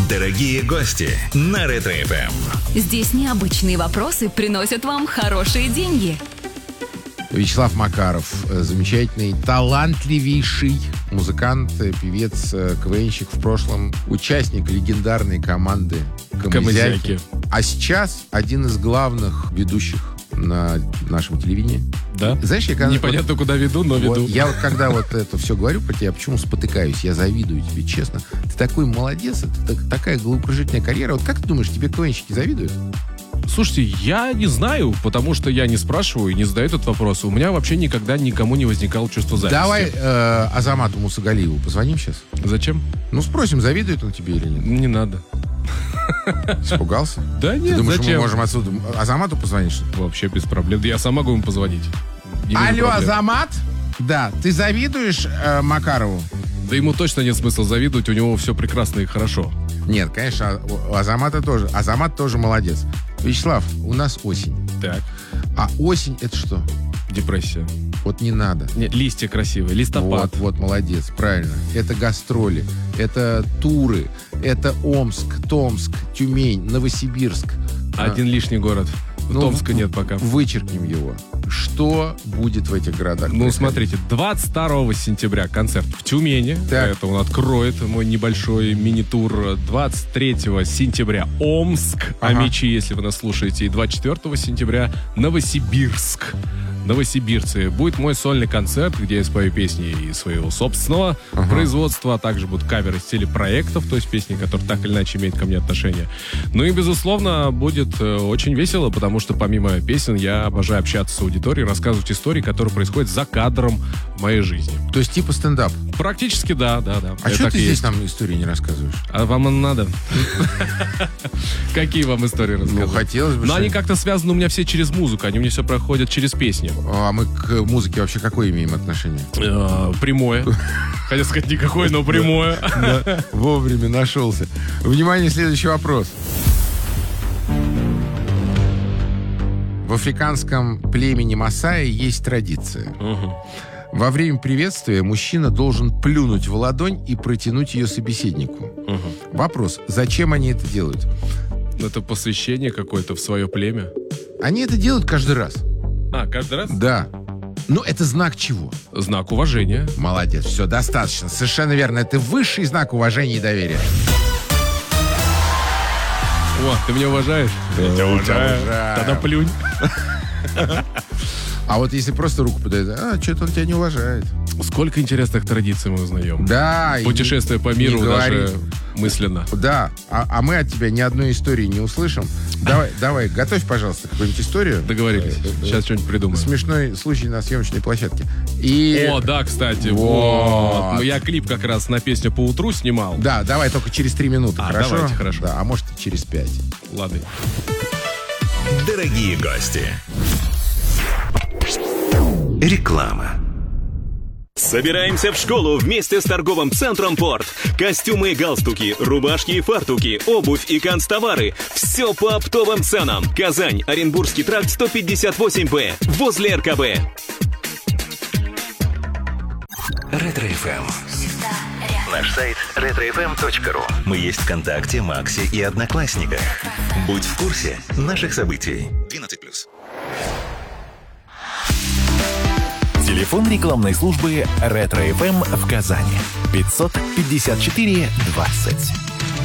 Дорогие гости на Ретро-ФМ. Здесь необычные вопросы приносят вам хорошие деньги. Вячеслав Макаров, замечательный, талантливейший музыкант, певец, КВНщик в прошлом, участник легендарной команды «Камызяки». А сейчас один из главных ведущих на нашем телевидении. Да? Знаешь, я когда... Непонятно, куда веду, но веду. Я вот когда вот это все говорю про тебя, почему спотыкаюсь? Я завидую тебе, честно. Ты такой молодец, это такая головокружительная карьера. Вот как ты думаешь, тебе КВНщики завидуют? Слушайте, я не знаю, потому что я не спрашиваю и не задаю этот вопрос. У меня вообще никогда никому не возникало чувство зависти. Давай Азамату Мусагалиеву позвоним сейчас. Зачем? Ну, спросим, завидует он тебе или нет. Не надо. Испугался? Да нет, Ты думаешь, зачем? мы можем отсюда Азамату позвонить? Вообще без проблем. Я сам могу ему позвонить. Алло, Азамат? Да, ты завидуешь Макарову? Да ему точно нет смысла завидовать, у него все прекрасно и хорошо. Нет, конечно, у Азамата тоже. Азамат тоже молодец. Вячеслав, у нас осень. Так. А осень это что? Депрессия. Вот не надо. Нет, листья красивые, листопад. Вот, молодец, правильно. Это гастроли, это туры, это Омск, Томск, Тюмень, Новосибирск. Один лишний город. Томска нет пока. Вычеркнем его. Что будет в этих городах? Ну, смотрите, 22 сентября концерт в Тюмени. Так. Это он откроет мой небольшой мини-тур. 23 сентября Омск, Амичи, если вы нас слушаете. И 24 сентября Новосибирск. Новосибирцы. Будет мой сольный концерт, где я спою песни из своего собственного производства, а также будут каверы с телепроектов, то есть песни, которые так или иначе имеют ко мне отношение. Ну и, безусловно, будет очень весело, потому что помимо песен я обожаю общаться с аудиторией, рассказывать истории, которые происходят за кадром моей жизни. То есть типа стендап? Практически да. А что ты здесь нам истории не рассказываешь? А вам оно надо? Какие вам истории рассказывать? Ну, хотелось бы. Но они как-то связаны у меня все через музыку, они у меня все проходят через песни. А мы к музыке вообще какое имеем отношение? Прямое. Хотел сказать никакое, но прямое. Вовремя нашелся. Внимание, следующий вопрос. В африканском племени Масаи есть традиция. Во время приветствия мужчина должен плюнуть в ладонь и протянуть ее собеседнику. Вопрос, зачем они это делают? Это посвящение какое-то в свое племя. Они это делают каждый раз. Каждый раз? Да. Но это знак чего? Знак уважения. Молодец, все, достаточно. Совершенно верно. Это высший знак уважения и доверия. О, ты меня уважаешь? Я тебя уважаю. Тогда плюнь. А вот если просто руку подает, что-то он тебя не уважает. Сколько интересных традиций мы узнаем. Да. Путешествие по миру даже мысленно. Да. А мы от тебя ни одной истории не услышим. Давай, готовь, пожалуйста, какую-нибудь историю. Договорились. Сейчас что-нибудь придумаем. Смешной случай на съемочной площадке. О, да, кстати. Вот. Я клип как раз на песню «По утру» снимал. Да, давай только через 3 минуты, хорошо? Давайте, хорошо. Да, а может и через 5. Ладно. Дорогие гости. Реклама. Собираемся в школу вместе с торговым центром «Порт». Костюмы и галстуки, рубашки и фартуки, обувь и канцтовары. Все по оптовым ценам. Казань, Оренбургский тракт 158Б. Возле РКБ. Ретро-ФМ. Наш сайт retrofm.ru. Мы есть ВКонтакте, Максе и Одноклассниках. Будь в курсе наших событий. 12+. Телефон рекламной службы «Ретро-ФМ» в Казани. 554 20.